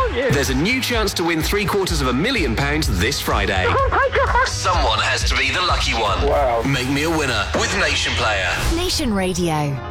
aren't you? There's a new chance to win £750,000 this Friday. Oh my God. Someone has to be the lucky one. Wow. Make me a winner with Nation Player. Nation Radio.